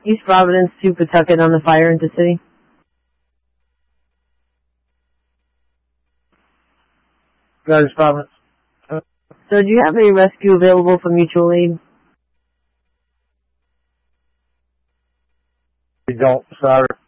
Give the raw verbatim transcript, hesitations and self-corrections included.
East Providence to Pawtucket on the fire into city. Got East Providence. Uh, so do you have a rescue available for mutual aid? We don't, sorry.